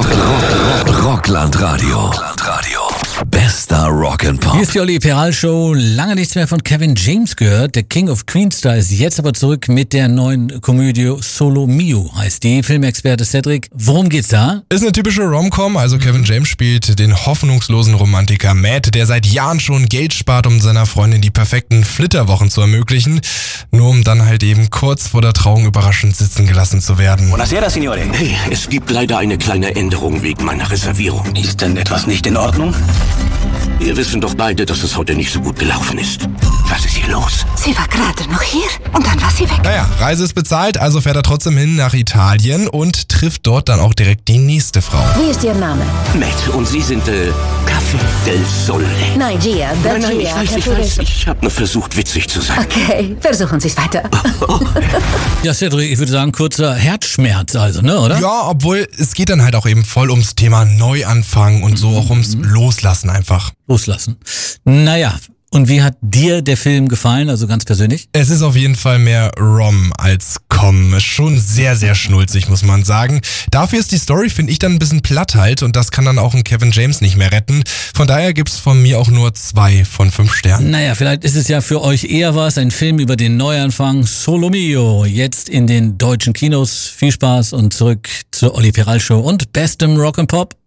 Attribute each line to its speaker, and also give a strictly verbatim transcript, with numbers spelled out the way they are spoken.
Speaker 1: Rock, Rock, Rock, Rocklandradio. Rocklandradio. Bester Rock'n'Pop.
Speaker 2: Hier ist die Olli Peral Show. Lange nichts mehr von Kevin James gehört. Der King of Queenstar ist jetzt aber zurück mit der neuen Komödie Solo Mio, heißt die. Filmexperte Cedric. Worum geht's da?
Speaker 3: Ist eine typische Rom-Com, also Kevin James spielt den hoffnungslosen Romantiker Matt, der seit Jahren schon Geld spart, um seiner Freundin die perfekten Flitterwochen zu ermöglichen, nur um dann halt eben kurz vor der Trauung überraschend sitzen gelassen zu werden.
Speaker 4: Buonasera, Signore.
Speaker 5: Hey, es gibt leider eine kleine Änderung wegen meiner Reservierung.
Speaker 4: Ist denn etwas nicht in Ordnung?
Speaker 5: Wir wissen doch beide, dass es heute nicht so gut gelaufen ist. Was ist hier los?
Speaker 6: Sie war gerade noch hier und dann war sie weg.
Speaker 3: Naja, Reise ist bezahlt, also fährt er trotzdem hin nach Italien und trifft dort dann auch direkt die nächste Frau.
Speaker 6: Wie ist Ihr Name?
Speaker 5: Matt, und Sie sind, äh, Café del Sole.
Speaker 6: Nein, Gia.
Speaker 5: Nein, nein, ich weiß, ich weiß. Ich habe nur versucht, witzig zu sein.
Speaker 6: Okay, versuchen Sie es weiter.
Speaker 2: Ja, Cedric, ich würde sagen, kurzer Herzschmerz also, ne, oder?
Speaker 3: Ja, obwohl es geht dann halt auch eben voll ums Thema Neuanfang und so auch ums Loslassen einfach.
Speaker 2: Loslassen. Naja, und wie hat dir der Film gefallen, also ganz persönlich?
Speaker 3: Es ist auf jeden Fall mehr Rom als Com. Schon sehr, sehr schnulzig, muss man sagen. Dafür ist die Story, finde ich, dann ein bisschen platt halt und das kann dann auch ein Kevin James nicht mehr retten. Von daher gibt's von mir auch nur zwei von fünf Sternen.
Speaker 2: Naja, vielleicht ist es ja für euch eher was, ein Film über den Neuanfang Solo Mio, jetzt in den deutschen Kinos. Viel Spaß und zurück zur Olli Peral Show und bestem Rock'n'Pop.